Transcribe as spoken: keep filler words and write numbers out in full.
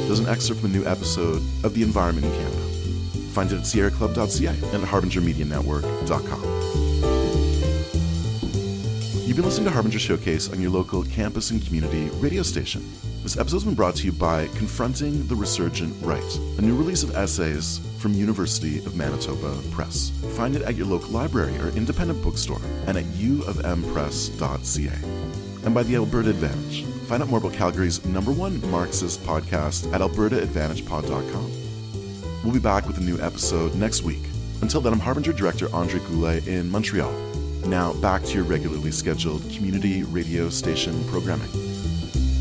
there's an excerpt from a new episode of The Environment in Canada. Find it at sierra club dot c a and at harbinger media network dot com. You've been listening to Harbinger Showcase on your local campus and community radio station. This episode's been brought to you by Confronting the Resurgent Right, a new release of essays from University of Manitoba Press. Find it at your local library or independent bookstore and at u of m press dot c a. And by the Alberta Advantage. Find out more about Calgary's number one Marxist podcast at alberta advantage pod dot com. We'll be back with a new episode next week. Until then, I'm Harbinger Director Andre Goulet in Montreal. Now back to your regularly scheduled community radio station programming.